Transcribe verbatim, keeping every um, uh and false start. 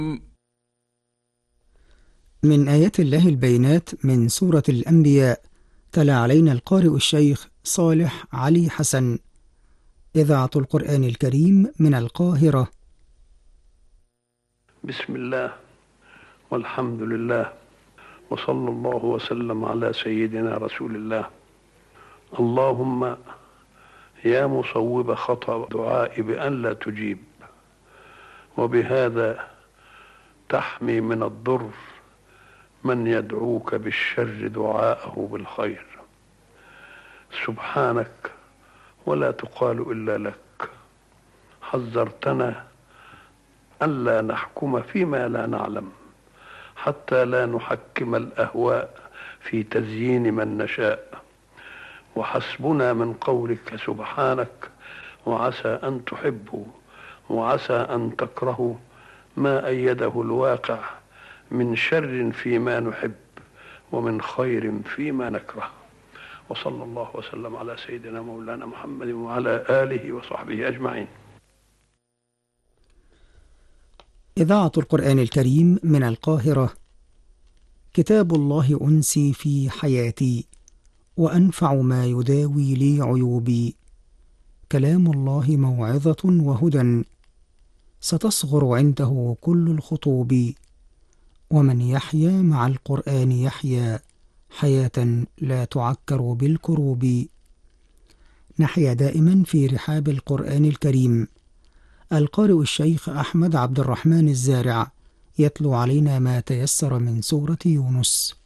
من آيات الله البينات من سورة الأنبياء. تلا علينا القارئ الشيخ صالح علي حسن. إذاعة القرآن الكريم من القاهرة. بسم الله والحمد لله وصلى الله وسلم على سيدنا رسول الله. اللهم يا مصوب خطأ دعائي بأن لا تجيب، وبهذا تحمي من الضر من يدعوك بالشر دعاءه بالخير. سبحانك ولا تقال إلا لك. حذرتنا ألا نحكم فيما لا نعلم، حتى لا نحكم الأهواء في تزيين من نشاء. وحسبنا من قولك سبحانك وعسى أن تحبوا وعسى أن تكرهوا ما أيده الواقع من شر فيما نحب ومن خير فيما نكره. وصلى الله وسلم على سيدنا مولانا محمد وعلى آله وصحبه أجمعين. إذاعة القرآن الكريم من القاهرة. كتاب الله أنسي في حياتي، وأنفع ما يداوي لي عيوبي. كلام الله موعظة وهدى، ستصغر عنده كل الخطوب. ومن يحيا مع القرآن يحيا حياة لا تعكر بالكروب. نحيا دائما في رحاب القرآن الكريم. القارئ الشيخ أحمد عبد الرحمن الزارع يتلو علينا ما تيسر من سورة يونس.